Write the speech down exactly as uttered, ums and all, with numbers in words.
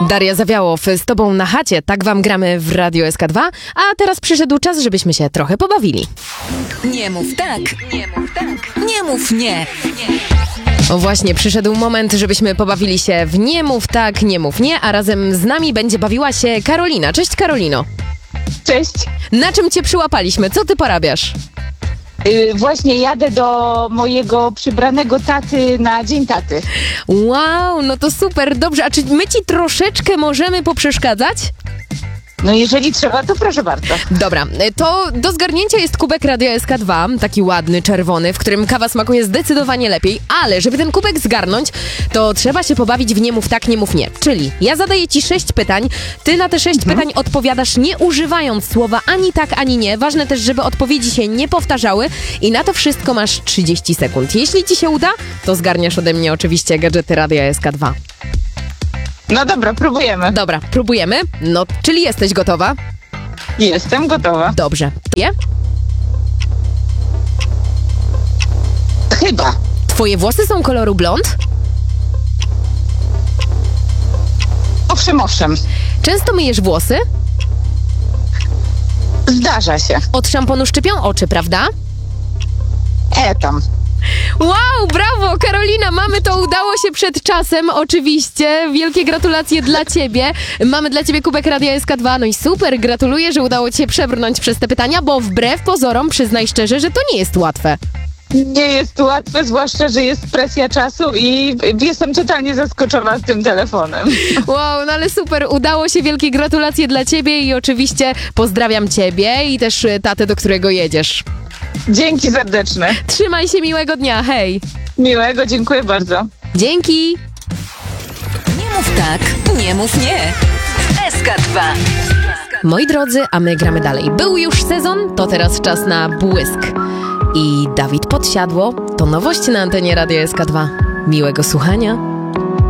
Daria Zawiałow z tobą na chacie, tak wam gramy w Radio S K dwa, a teraz przyszedł czas, żebyśmy się trochę pobawili. Nie mów tak, nie mów tak, nie mów nie. O właśnie, przyszedł moment, żebyśmy pobawili się w nie mów tak, nie mów nie, a razem z nami będzie bawiła się Karolina. Cześć Karolino. Cześć. Na czym cię przyłapaliśmy? Co ty porabiasz? Yy, właśnie jadę do mojego przybranego taty na Dzień Taty. Wow, no to super, dobrze. A czy my ci troszeczkę możemy poprzeszkadzać? No jeżeli trzeba, to proszę bardzo. Dobra, to do zgarnięcia jest kubek Radia S K dwa, taki ładny, czerwony, w którym kawa smakuje zdecydowanie lepiej, ale żeby ten kubek zgarnąć, to trzeba się pobawić w nie mów tak, nie mów nie. Czyli ja zadaję ci sześć pytań, ty na te sześć mhm. pytań odpowiadasz nie używając słowa ani tak, ani nie. Ważne też, żeby odpowiedzi się nie powtarzały i na to wszystko masz trzydzieści sekund. Jeśli ci się uda, to zgarniasz ode mnie oczywiście gadżety Radia S K dwa. No dobra, próbujemy. Dobra, próbujemy. No, czyli jesteś gotowa? Jestem gotowa. Dobrze. Je? Chyba. Twoje włosy są koloru blond? Owszem, owszem. Często myjesz włosy? Zdarza się. Od szamponu szczypią oczy, prawda? E tam. Wow, brawo, Karolina, mamy to, udało się przed czasem, oczywiście. Wielkie gratulacje dla ciebie. Mamy dla ciebie kubek Radia S K dwa, no i super, gratuluję, że udało ci się przebrnąć przez te pytania, bo wbrew pozorom, przyznaj szczerze, że to nie jest łatwe. Nie jest łatwe, zwłaszcza, że jest presja czasu i jestem totalnie zaskoczona z tym telefonem. Wow, no ale super, udało się, wielkie gratulacje dla ciebie i oczywiście pozdrawiam ciebie i też tatę, do którego jedziesz. Dzięki serdeczne. Trzymaj się, miłego dnia, hej. Miłego, dziękuję bardzo. Dzięki. Nie mów tak, nie mów nie. S K dwa. Moi drodzy, a my gramy dalej. Był już sezon, to teraz czas na błysk. I Dawid Podsiadło to nowość na antenie Radia S K dwa. Miłego słuchania.